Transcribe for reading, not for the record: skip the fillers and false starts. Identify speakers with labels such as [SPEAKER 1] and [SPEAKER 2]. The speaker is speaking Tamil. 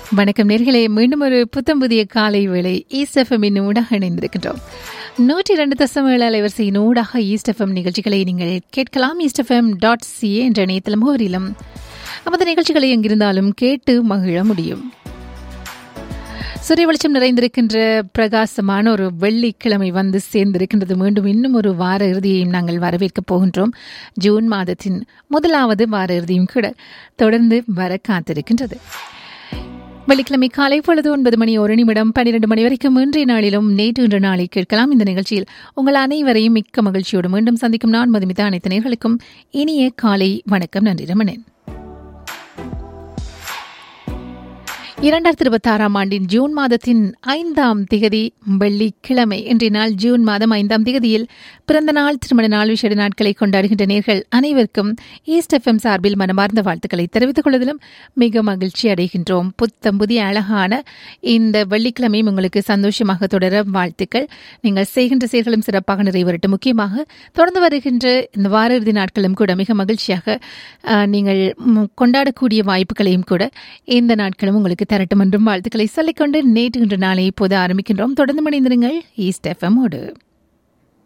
[SPEAKER 1] வணக்கம் நேர்களே, மீண்டும் ஒரு புத்தம் புதிய காலை வேளை ஈஸ்ட் எஃப்எம்மின் ஊடாக இணைந்திருக்கின்றோம். 102.7 அலைவரிசையின் ஊடாக ஈஸ்ட் எஃப்எம் நிகழ்ச்சிகளை நீங்கள் கேட்கலாம். eastfm.ca என்ற இணையதளம் முகவரியிலும் நமது நிகழ்ச்சிகளை எங்கிருந்தாலும் கேட்டு மகிழ முடியும். சூரிய வெளிச்சம் நிறைந்திருக்கின்ற பிரகாசமான ஒரு வெள்ளிக்கிழமை வந்து சேர்ந்திருக்கின்றது. மீண்டும் இன்னும் ஒரு வார இறுதியையும் நாங்கள் வரவேற்கப் போகின்றோம். ஜூன் மாதத்தின் முதலாவது வார இறுதியும் கூட தொடர்ந்து வர காத்திருக்கின்றது. வெள்ளிக்கிழமை காலை பொழுது 9 மணி 1 நிமிடம் 12 மணி வரைக்கும் இன்றைய நாளிலும் நேற்று இன்று நாளை கேட்கலாம். இந்த நிகழ்ச்சியில் உங்கள் அனைவரையும் மிக்க மகிழ்ச்சியோடு மீண்டும் சந்திக்கும் நான் மதுமிதா. அனைத்து நேயர்களுக்கும் இனிய காலை வணக்கம். நன்றி ரமணன். 2026 ஆண்டின் ஜூன் மாதத்தின் 5ஆம் திகதி வெள்ளிக்கிழமை. இன்றைய நாள் ஜூன் மாதம் 5ஆம் திகதியில் பிறந்த நாள், திருமண நாள், விசேட நாட்களை கொண்டாடுகின்ற நேயர்கள் அனைவருக்கும் ஈஸ்ட் எஃப்எம் சார்பில் மனமார்ந்த வாழ்த்துக்களை தெரிவித்துக் கொள்வதிலும் மிக மகிழ்ச்சி அடைகின்றோம். புத்தம் புதிய அழகான இந்த வெள்ளிக்கிழமையும் உங்களுக்கு சந்தோஷமாக தொடர வாழ்த்துக்கள். நீங்கள் செய்கின்ற செயல்களும் சிறப்பாக நிறைவேறட்டும். முக்கியமாக தொடர்ந்து வருகின்ற இந்த வார இறுதி நாட்களும் கூட மிக மகிழ்ச்சியாக நீங்கள் கொண்டாடக்கூடிய வாய்ப்புகளையும் கூட இந்த நாட்களும் உங்களுக்கு தரட்டும் என்றும் வாழ்த்துக்களை சொல்லிக்கொண்டு நேற்று இன்று நாளை இப்போது ஆரம்பிக்கின்றோம். தொடர்ந்து மணிந்திருங்கள் ஈஸ்ட் எஃப்எம்மோடு.